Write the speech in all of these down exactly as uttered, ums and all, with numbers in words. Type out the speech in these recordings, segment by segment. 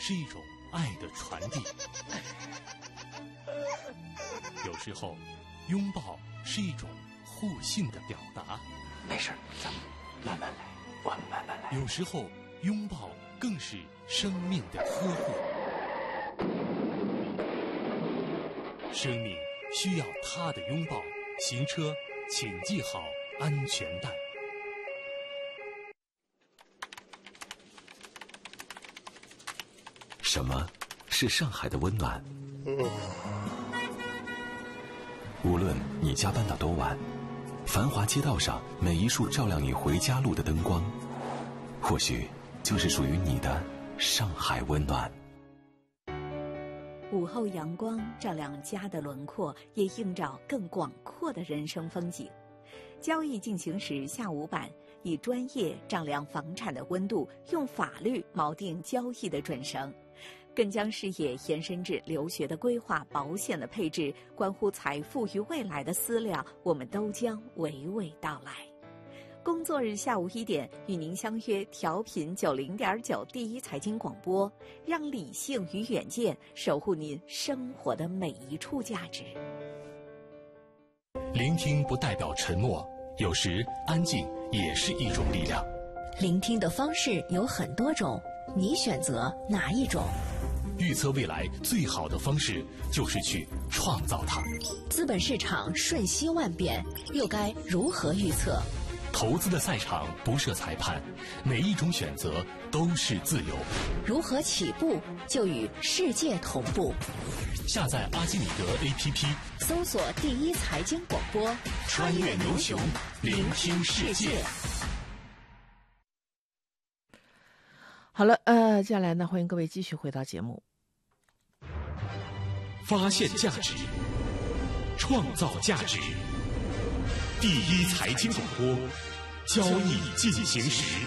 是一种爱的传递。有时候，拥抱是一种互信的表达。 没事，咱们慢慢来，我们慢慢来。 有时候，拥抱更是生命的呵护。生命需要他的拥抱。行车，请系好安全带。 什么是上海的温暖？无论你加班到多晚，繁华街道上每一束照亮你回家路的灯光，或许就是属于你的上海温暖。 午后阳光照亮家的轮廓，也映照更广阔的人生风景。交易进行时下午版，以专业丈量房产的温度，用法律锚定交易的准绳，更将视野延伸至留学的规划、保险的配置，关乎财富与未来的思量，我们都将娓娓道来。工作日下午一点，与您相约调频九零点九第一财经广播，让理性与远见守护您生活的每一处价值。 聆听不代表沉默，有时安静也是一种力量。 聆听的方式有很多种，你选择哪一种？ 预测未来最好的方式就是去创造它。 资本市场瞬息万变，又该如何预测？ 投资的赛场不设裁判，每一种选择都是自由。 如何起步就与世界同步？ 下载阿基米德 A P P， 搜索第一财经广播， 穿越牛熊，聆听世界。 好了，呃，接下来呢，欢迎各位继续回到节目。 发现价值，创造价值。第一财经广播，交易进行时。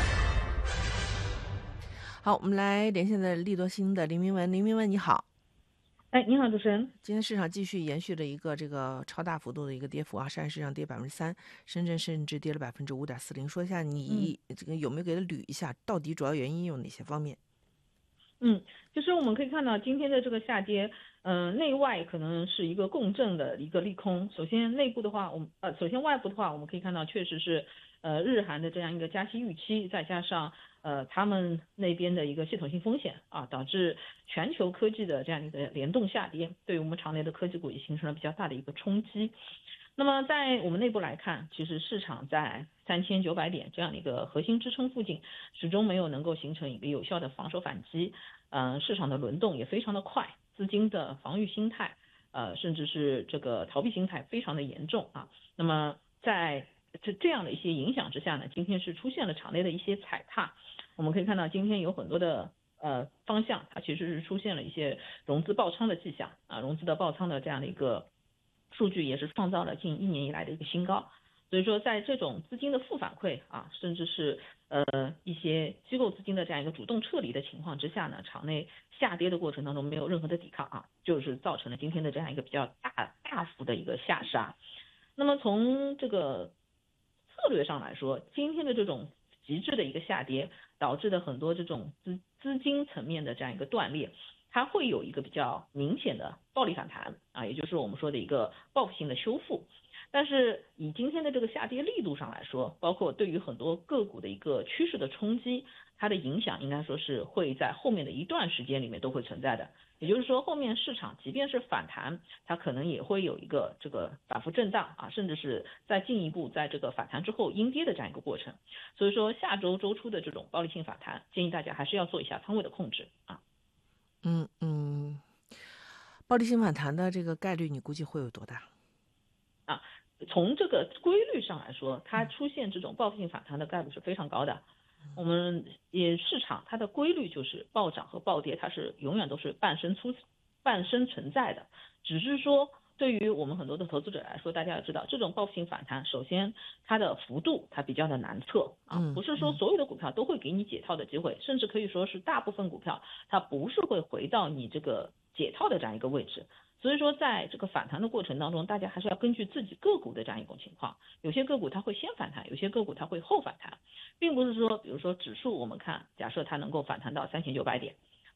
好，我们来连线的利多星的林明文，林明文你好。 哎，你好，主持人。 今天市场继续延续了一个这个超大幅度的一个跌幅啊，上海市场跌百分之三，深圳甚至跌了百分之五点四零。说一下你这个有没有给它捋一下，到底主要原因有哪些方面？ 嗯，就是我们可以看到今天的这个下跌，嗯、呃，内外可能是一个共振的一个利空。首先内部的话，我们呃，首先外部的话，我们可以看到确实是，呃，日韩的这样一个加息预期，再加上呃他们那边的一个系统性风险啊，导致全球科技的这样一个联动下跌，对于我们场内的科技股也形成了比较大的一个冲击。那么在我们内部来看，其实市场在三千九百点这样的一个核心支撑附近，始终没有能够形成一个有效的防守反击。呃，市场的轮动也非常的快，资金的防御心态，呃，甚至是这个逃避心态非常的严重啊。那么在这这样的一些影响之下呢，今天是出现了场内的一些踩踏。我们可以看到今天有很多的呃方向，它其实是出现了一些融资爆仓的迹象啊，融资的爆仓的这样的一个数据也是创造了近一年以来的一个新高。所以说在这种资金的负反馈啊，甚至是呃一些机构资金的这样一个主动撤离的情况之下呢，场内下跌的过程当中没有任何的抵抗啊，就是造成了今天的这样一个比较大大幅的一个下杀。那么从这个策略上来说，今天的这种极致的一个下跌导致的很多这种资资金层面的这样一个断裂，它会有一个比较明显的暴力反弹啊，也就是我们说的一个报复性的修复。但是以今天的这个下跌力度上来说，包括对于很多个股的一个趋势的冲击，它的影响应该说是会在后面的一段时间里面都会存在的。也就是说，后面市场即便是反弹，它可能也会有一个这个反复震荡啊，甚至是再进一步在这个反弹之后阴跌的这样一个过程。所以说下周周初的这种暴力性反弹，建议大家还是要做一下仓位的控制啊。 嗯嗯，暴力性反弹的这个概率你估计会有多大？ 啊，从这个规律上来说，它出现这种报复性反弹的概率是非常高的。我们也市场它的规律就是暴涨和暴跌，它是永远都是伴生出伴生存在的。只是说对于我们很多的投资者来说，大家要知道，这种报复性反弹，首先它的幅度它比较的难测啊，不是说所有的股票都会给你解套的机会，甚至可以说是大部分股票它不是会回到你这个解套的这样一个位置。所以说在这个反弹的过程当中，大家还是要根据自己个股的这样一种情况，有些个股它会先反弹，有些个股它会后反弹，并不是说比如说指数我们看假设它能够反弹到三千九百点，